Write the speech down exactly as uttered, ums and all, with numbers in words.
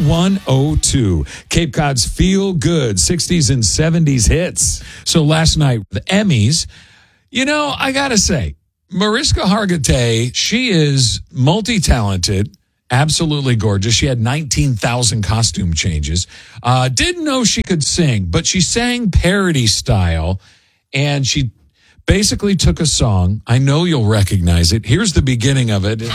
one oh two. Cape Cod's Feel Good sixties and seventies hits. So last night, the Emmys, you know, I got to say, Mariska Hargitay, she is multi-talented, absolutely gorgeous. She had nineteen thousand costume changes. Uh, didn't know she could sing, but she sang parody style, and she basically took a song. I know you'll recognize it. Here's the beginning of it.